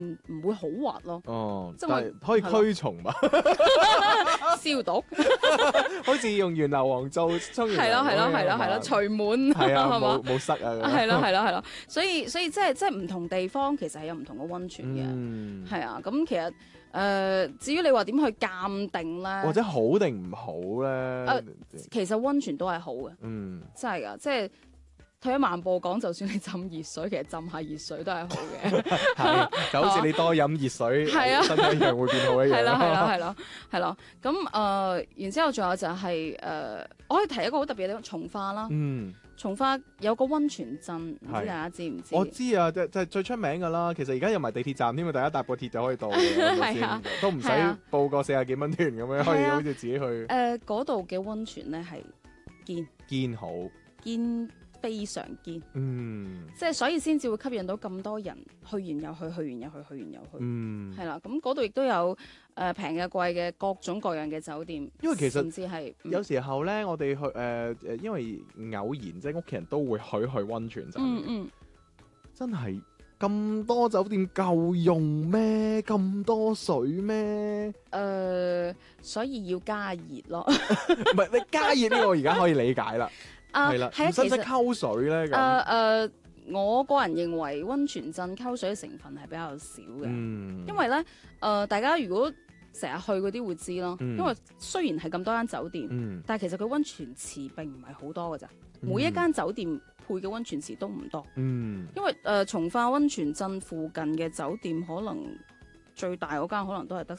唔會好滑咯。 哦， 即係但係可以驅蟲嘛？ 消毒好似用源硫磺皂沖完涼咁樣係咯，除滿係啊， 係嘛冇塞啊， 係咯，所以即係唔同地方其實係有唔同嘅溫泉嘅，係啊，咁其實至於你話點去鑑定咧， 或者好定唔好咧？ 其實溫泉都係好嘅，真係噶，即係退一萬步講，就算你浸熱水，其實浸下熱水都係好嘅， 係就好似你多飲熱水， 係啊， 身體一樣會變好一樣。 係咯，咁然之後仲有就係我可以提一個好特別嘅地方，從化啦。從化有個溫泉鎮，唔知大家知唔知？ 我知啊，就係最出名噶啦。其實而家有埋地鐵站添啊，大家搭個鐵就可以到嘅，都唔使報個40幾蚊團咁樣，可以好似自己去。 嗰度嘅溫泉咧係堅好， 堅非常堅。即係所以先至會吸引到咁多人去完又去，去完又去，去完又去。係啦，咁嗰度亦都有平嘅、貴嘅各種各樣嘅酒店。 因為其實甚至係有時候咧，我哋去因為偶然即係屋企人都會去溫泉站。真係咁多酒店夠用咩？咁多水咩？ 所以要加熱咯。 唔係你加熱呢個，我而家可以理解啦。係啦，唔使唔使溝水咧？ 我個人認為溫泉鎮溝水嘅成分係比較少嘅，因為咧大家如果成日去嗰啲會知咯，因為雖然係咁多間酒店，但係其實佢溫泉池並唔係好多㗎咋，每一間酒店配嘅溫泉池都唔多，因為從化溫泉鎮附近嘅酒店可能最大嗰間可能都係得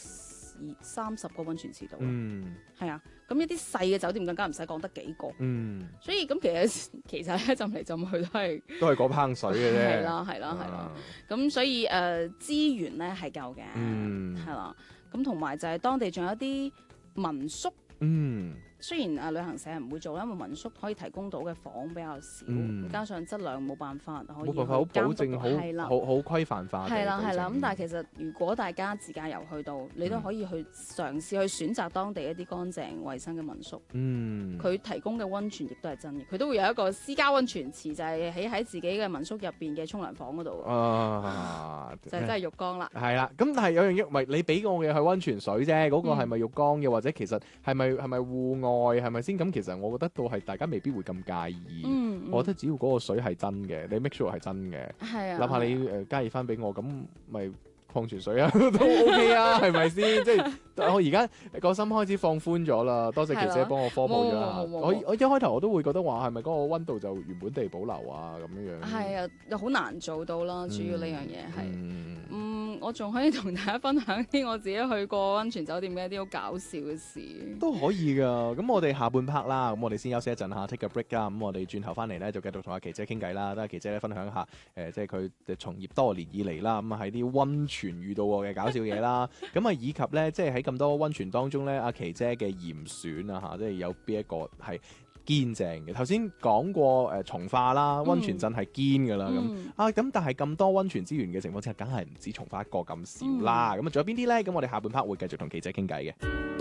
30個溫泉池度，係啊，咁一啲細嘅酒店更加唔使講得幾個，所以咁其實咧浸嚟浸去都係嗰烹水嘅啫， 係啦，咁所以資源咧係夠嘅，係啦，咁同埋就係當地仲有啲民宿。雖然旅行社唔會做啦，因為民宿可以提供到嘅房比較少，加上質量冇辦法可以好保證好規範化。 係啦，咁但係其實如果大家自駕遊去到，你都可以去嘗試去選擇當地一啲乾淨衛生嘅民宿。佢提供嘅溫泉亦都係真嘅，佢都會有一個私家溫泉池，就係喺自己嘅民宿入邊嘅沖涼房嗰度。就真係浴缸啦。係啦， 咁但係有樣嘢，唔係你俾我嘅係溫泉水啫，嗰個係咪浴缸，又或者其實係咪戶外？係咪先？咁其實我覺得到係大家未必會咁介意。我覺得只要嗰個水係真嘅，你 make sure 係真嘅，哪怕你加熱翻俾我，咁咪礦泉水啊都 OK 啊，係咪先？即係我而家個心開始放寬咗啦，多謝琪姐幫我科普咗啦。我一開頭我都會覺得話係咪嗰個溫度就原本地保留啊咁樣樣。係啊， 又好難做到啦。主要呢樣嘢係，我仲可以同大家分享啲我自己去過溫泉酒店嘅一啲好搞笑嘅事。都可以噶。咁我哋下半 part 啦，咁我哋先休息一陣下 take a break 啦。咁我哋轉頭翻嚟咧就繼續同阿琪姐傾偈啦，等阿琪姐咧分享下即係佢從業多年以嚟啦，咁喺啲溫泉遇到過嘅搞笑嘢啦。咁啊以及咧即係喺咁多溫泉當中咧，阿琪姐嘅嚴選啊即係有邊一個係堅正嘅？頭先講過從化啦，溫泉鎮係堅噶啦咁但係咁多溫泉資源嘅情況之下，梗係唔止從化一個咁少啦。咁仲有邊啲咧？咁我哋下半 part 會繼續同琪姐傾偈嘅。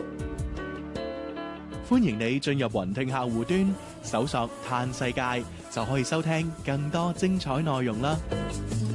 歡迎你進入雲聽客戶端，搜索嘆世界就可以收聽更多精彩內容啦。